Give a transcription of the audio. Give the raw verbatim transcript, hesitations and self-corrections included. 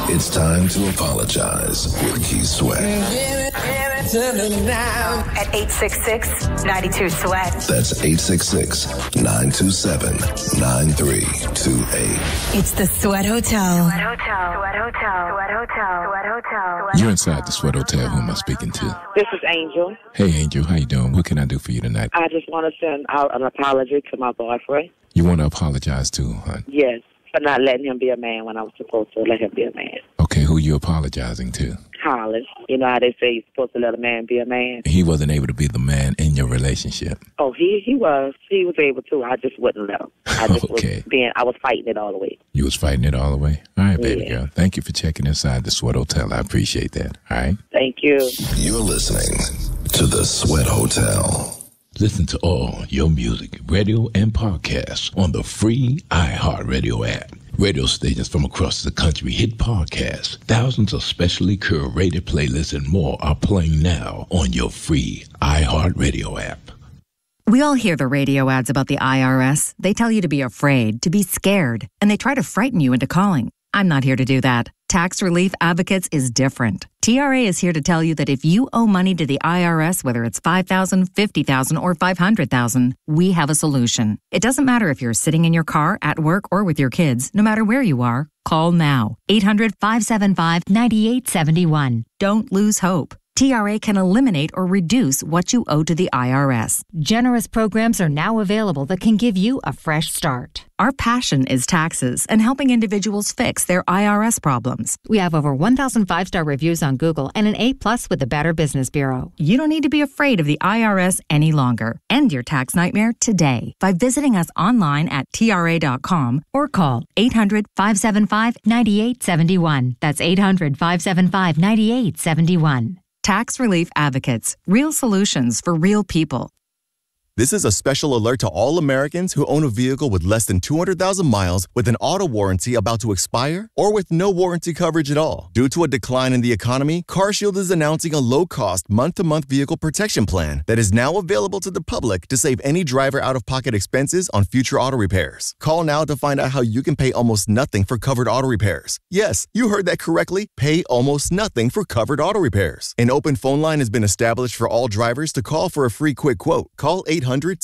It's time to apologize with Keith Sweat. At eight six six, nine two, SWEAT. That's eight six six, nine two seven, nine three two eight. It's the Sweat Hotel. Sweat Hotel. Sweat Hotel. Sweat Hotel. Sweat Hotel. You're inside the Sweat Hotel. Who am I speaking to? This is Angel. Hey, Angel. How you doing? What can I do for you tonight? I just want to send out an apology to my boyfriend. You want to apologize to, hon? Yes, for not letting him be a man when I was supposed to let him be a man. Okay, who you apologizing to? Hollis. You know how they say you're supposed to let a man be a man? He wasn't able to be the man in your relationship. Oh, he he was. He was able to. I just wouldn't let him. I just Okay. was being, I was fighting it all the way. You was fighting it all the way? All right, baby Yeah. girl. Thank you for checking inside the Sweat Hotel. I appreciate that. All right? Thank you. You're listening to the Sweat Hotel. Listen to all your music, radio, and podcasts on the free iHeartRadio app. Radio stations from across the country hit podcasts. Thousands of specially curated playlists and more are playing now on your free iHeartRadio app. We all hear the radio ads about the I R S. They tell you to be afraid, to be scared, and they try to frighten you into calling. I'm not here to do that. Tax Relief Advocates is different. T R A is here to tell you that if you owe money to the I R S, whether it's five thousand dollars, fifty thousand dollars, or five hundred thousand dollars, we have a solution. It doesn't matter if you're sitting in your car, at work, or with your kids. No matter where you are, call now. eight hundred, five seven five, nine eight seven one. Don't lose hope. T R A can eliminate or reduce what you owe to the I R S. Generous programs are now available that can give you a fresh start. Our passion is taxes and helping individuals fix their I R S problems. We have over one thousand five-star reviews on Google and an A-plus with the Better Business Bureau. You don't need to be afraid of the I R S any longer. End your tax nightmare today by visiting us online at T R A dot com or call eight hundred, five seven five, nine eight seven one. That's eight hundred, five seven five, nine eight seven one. Tax Relief Advocates. Real solutions for real people. This is a special alert to all Americans who own a vehicle with less than two hundred thousand miles with an auto warranty about to expire or with no warranty coverage at all. Due to a decline in the economy, CarShield is announcing a low-cost month-to-month vehicle protection plan that is now available to the public to save any driver out-of-pocket expenses on future auto repairs. Call now to find out how you can pay almost nothing for covered auto repairs. Yes, you heard that correctly. Pay almost nothing for covered auto repairs. An open phone line has been established for all drivers to call for a free quick quote. Call eight hundred,